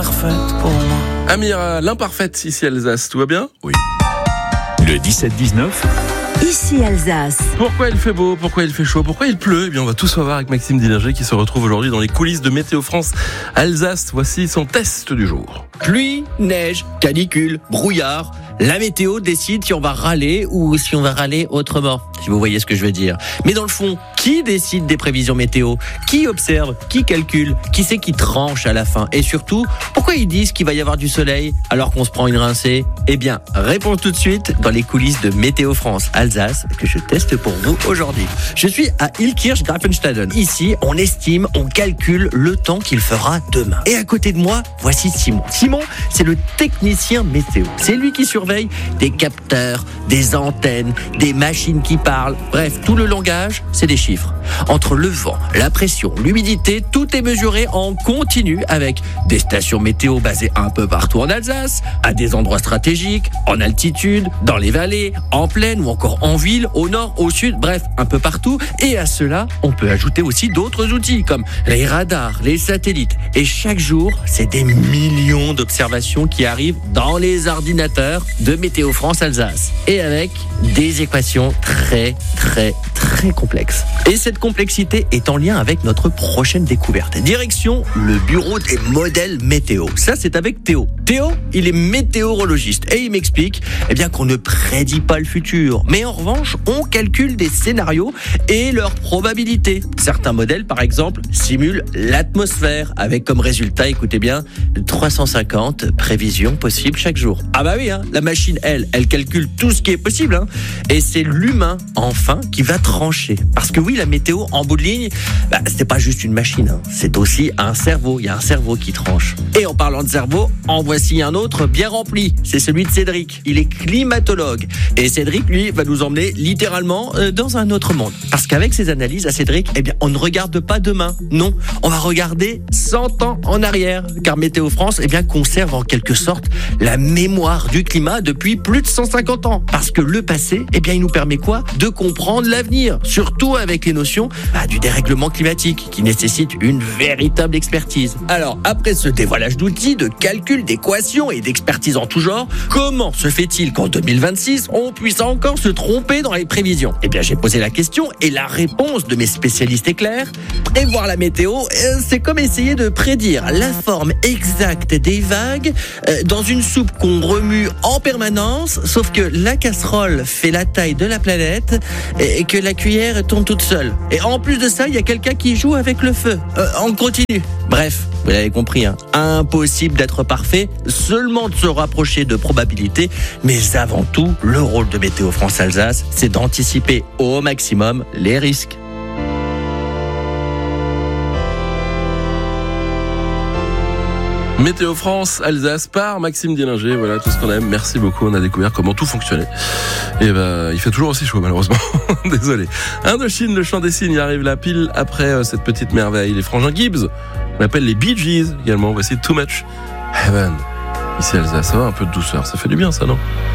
parfaite pour moi. Amira, l'imparfaite, ici Alsace, tout va bien ? Oui. Le 17-19. Ici Alsace. Pourquoi il fait beau ? Pourquoi il fait chaud ? Pourquoi il pleut ? Eh bien, on va tout savoir avec Maxime Dillinger qui se retrouve aujourd'hui dans les coulisses de Météo France Alsace. Voici son test du jour. Pluie, neige, canicule, brouillard. La météo décide si on va râler ou si on va râler autrement, si vous voyez ce que je veux dire. Mais dans le fond, qui décide des prévisions météo ? Qui observe ? Qui calcule ? Qui c'est qui tranche à la fin ? Et surtout, pourquoi ils disent qu'il va y avoir du soleil alors qu'on se prend une rincée ? Eh bien, réponse tout de suite dans les coulisses de Météo France Alsace que je teste pour vous aujourd'hui. Je suis à Illkirch-Grafenstaden. Ici, on estime, on calcule le temps qu'il fera demain. Et à côté de moi, voici Simon. Simon, c'est le technicien météo. C'est lui qui surveille des capteurs, des antennes, des machines qui parlent. Bref, tout le langage, c'est des chiffres. Entre le vent, la pression, l'humidité, tout est mesuré en continu avec des stations météo basées un peu partout en Alsace, à des endroits stratégiques, en altitude, dans les vallées, en plaine ou encore en ville, au nord, au sud, bref, un peu partout. Et à cela, on peut ajouter aussi d'autres outils comme les radars, les satellites. Et chaque jour, c'est des millions d'observations qui arrivent dans les ordinateurs de Météo France Alsace. Et avec des équations très complexes. Et cette complexité est en lien avec notre prochaine découverte. Direction le bureau des modèles météo. Ça, c'est avec Théo. Théo, il est météorologiste et il m'explique qu'on ne prédit pas le futur. Mais en revanche, on calcule des scénarios et leurs probabilités. Certains modèles, par exemple, simulent l'atmosphère avec comme résultat, écoutez bien, 350 prévisions possibles chaque jour. Ah bah oui, la machine, elle calcule tout ce qui est possible. Et c'est l'humain, enfin, qui va trancher. Parce que oui, la météo, en bout de ligne, c'est pas juste une machine. C'est aussi un cerveau. Il y a un cerveau qui tranche. Et en parlant de cerveau, en voici un autre bien rempli. C'est celui de Cédric. Il est climatologue. Et Cédric, lui, va nous emmener littéralement dans un autre monde. Parce qu'avec ses analyses à Cédric, on ne regarde pas demain. Non, on va regarder 100 ans en arrière. Car Météo France, conserve en quelque sorte la mémoire du climat depuis plus de 150 ans. Parce que le passé, il nous permet quoi ? De comprendre l'avenir. Surtout avec les notions du dérèglement climatique qui nécessite une véritable expertise. Alors, après ce dévoilage d'outils, de calcul, d'équations et d'expertise en tout genre, comment se fait-il qu'en 2026, on puisse encore se tromper dans les prévisions ? J'ai posé la question et la réponse de mes spécialistes est claire. Prévoir la météo, c'est comme essayer de prédire la forme exacte des vagues dans une soupe qu'on remue en permanence, sauf que la casserole fait la taille de la planète et que la cuillère tourne toute seule. Et en plus de ça, il y a quelqu'un qui joue avec le feu. On continue. Bref, vous l'avez compris, impossible d'être parfait, seulement de se rapprocher de probabilités, mais avant tout, le rôle de Météo France Alsace, c'est d'anticiper au maximum les risques. Météo France Alsace par Maxime Dillinger. Voilà tout ce qu'on aime. Merci beaucoup. On a découvert comment tout fonctionnait. Et il fait toujours aussi chaud, malheureusement. Désolé. Indochine, le chant des cygnes, arrive là pile après cette petite merveille. Les frangins Gibbs, on appelle les Bee Gees également. Voici Too Much Heaven. Ici Alsace, ça va, un peu de douceur. Ça fait du bien, ça, non ?